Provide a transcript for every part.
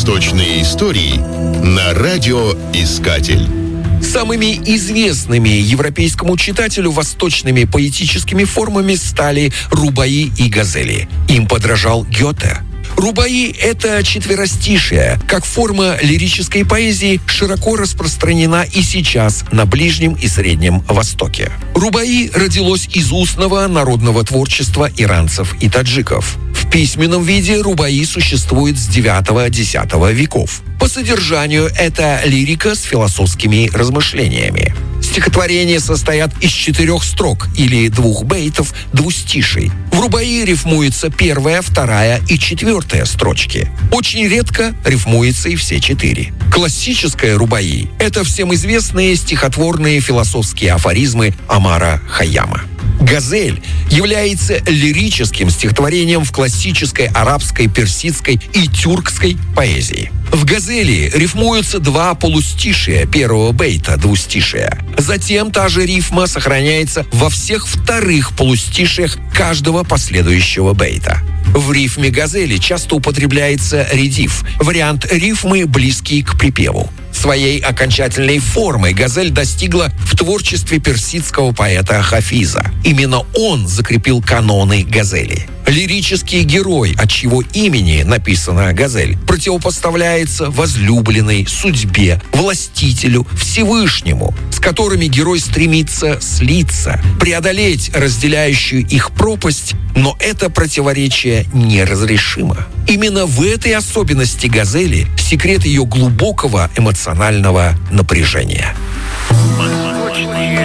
Восточные истории на радиоискатель. Самыми известными европейскому читателю восточными поэтическими формами стали рубаи и газели. Им подражал Гёте. Рубаи — это четверостишие, как форма лирической поэзии, широко распространена и сейчас на Ближнем и Среднем Востоке. Рубаи родилось из устного народного творчества иранцев и таджиков. В письменном виде рубаи существует с IX-X веков. По содержанию это лирика с философскими размышлениями. Стихотворения состоят из 4 строк или 2 бейтов, двустиший. В рубаи рифмуется 1, 2 и 4 строчки. Очень редко рифмуется и все 4. Классическое рубаи — это всем известные стихотворные философские афоризмы Омара Хайяма. Газель является лирическим стихотворением в классической арабской, персидской и тюркской поэзии. В газели рифмуются 2 полустишия первого бейта, двустишия. Затем та же рифма сохраняется во всех вторых полустишиях каждого последующего бейта. В рифме газели часто употребляется редиф, вариант рифмы, близкий к припеву. Своей окончательной формой газель достигла в творчестве персидского поэта Хафиза. Именно он закрепил каноны газели. Лирический герой, от чьего имени написана газель, противопоставляется возлюбленной, судьбе, властителю, Всевышнему, с которыми герой стремится слиться, преодолеть разделяющую их пропасть, но это противоречие неразрешимо. Именно в этой особенности газели секрет ее глубокого эмоционального напряжения.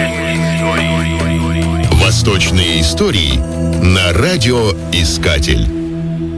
Восточные истории на радиоискатель.